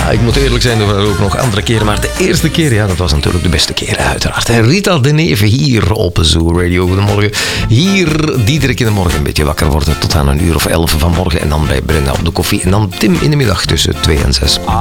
ik moet eerlijk zijn, er waren ook nog andere keren. Maar de eerste keer, ja, dat was natuurlijk de beste keer, uiteraard. En Rita de Neve hier op Zoo Radio. Goedemorgen. Hier Diederik in de morgen een beetje wakker worden tot aan 1:11 vanmorgen. En dan bij Brenda op de koffie. En dan Tim in de middag tussen 2 en 6.